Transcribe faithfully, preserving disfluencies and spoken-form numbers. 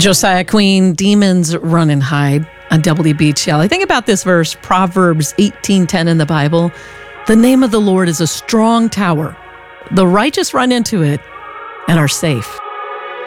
Josiah Queen, demons run and hide on W B T L. I think about this verse, Proverbs eighteen ten in the Bible. The name of the Lord is a strong tower. The righteous run into it and are safe.